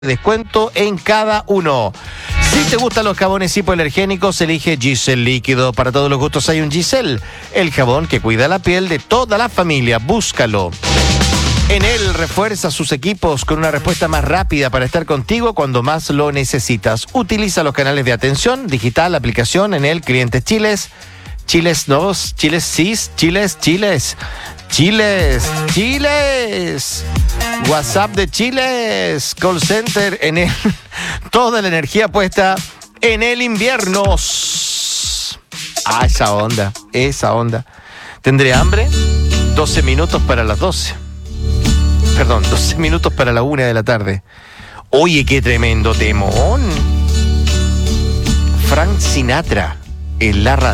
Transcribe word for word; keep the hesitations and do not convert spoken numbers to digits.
descuento en cada uno. Si te gustan los jabones hipoalergénicos, elige Giselle Líquido. Para todos los gustos hay un Giselle, el jabón que cuida la piel de toda la familia. Búscalo. Enel refuerza sus equipos con una respuesta más rápida para estar contigo cuando más lo necesitas. Utiliza los canales de atención digital, aplicación Enel, clientes Chiles, Chiles dos, Chiles Cis, Chiles, Chiles, Chiles, Chiles. WhatsApp de Chiles, call center en el, toda la energía puesta en el invierno. Ah, esa onda, esa onda. ¿Tendré hambre? doce minutos para las doce. Perdón, doce minutos para la una de la tarde. Oye, qué tremendo temón. Frank Sinatra en la radio.